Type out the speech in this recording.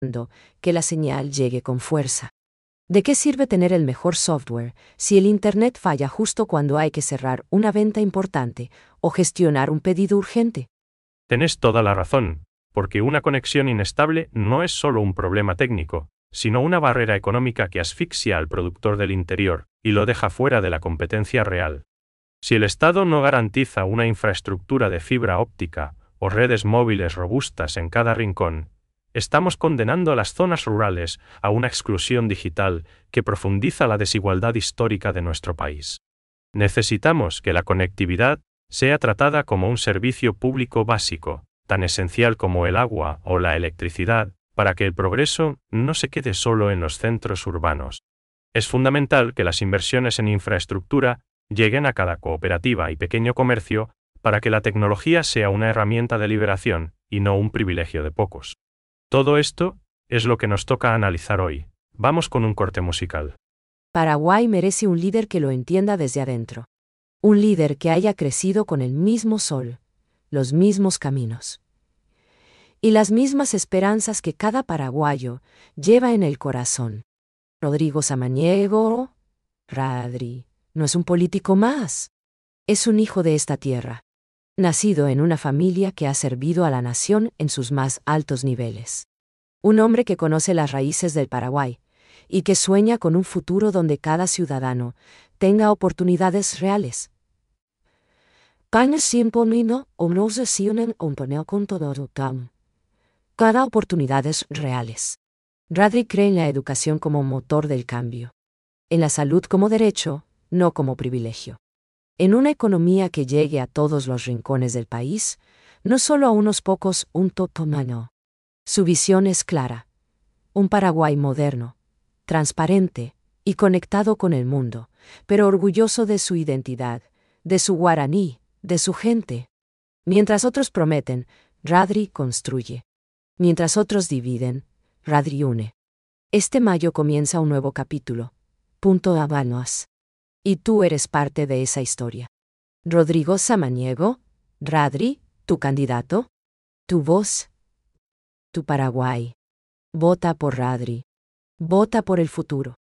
que la señal llegue con fuerza. ¿De qué sirve tener el mejor software si el Internet falla justo cuando hay que cerrar una venta importante o gestionar un pedido urgente? Tenés toda la razón, porque una conexión inestable no es solo un problema técnico, sino una barrera económica que asfixia al productor del interior y lo deja fuera de la competencia real. Si el Estado no garantiza una infraestructura de fibra óptica o redes móviles robustas en cada rincón, estamos condenando a las zonas rurales a una exclusión digital que profundiza la desigualdad histórica de nuestro país. Necesitamos que la conectividad sea tratada como un servicio público básico, tan esencial como el agua o la electricidad, para que el progreso no se quede solo en los centros urbanos. Es fundamental que las inversiones en infraestructura lleguen a cada cooperativa y pequeño comercio para que la tecnología sea una herramienta de liberación y no un privilegio de pocos. Todo esto es lo que nos toca analizar hoy. Vamos con un corte musical. Paraguay merece un líder que lo entienda desde adentro. Un líder que haya crecido con el mismo sol, los mismos caminos y las mismas esperanzas que cada paraguayo lleva en el corazón. Rodrigo Samaniego, Radri, no es un político más. Es un hijo de esta tierra, nacido en una familia que ha servido a la nación en sus más altos niveles. Un hombre que conoce las raíces del Paraguay y que sueña con un futuro donde cada ciudadano tenga oportunidades reales. Cada oportunidades reales. Radri cree en la educación como motor del cambio, en la salud como derecho, no como privilegio. En una economía que llegue a todos los rincones del país, no solo a unos pocos, un totomano. Su visión es clara. Un Paraguay moderno, transparente y conectado con el mundo, pero orgulloso de su identidad, de su guaraní, de su gente. Mientras otros prometen, Radri construye. Mientras otros dividen, Radri une. Este mayo comienza un nuevo capítulo. Punto Habanos. Y tú eres parte de esa historia. Rodrigo Samaniego, Radri, tu candidato, tu voz, tu Paraguay. Vota por Radri. Vota por el futuro.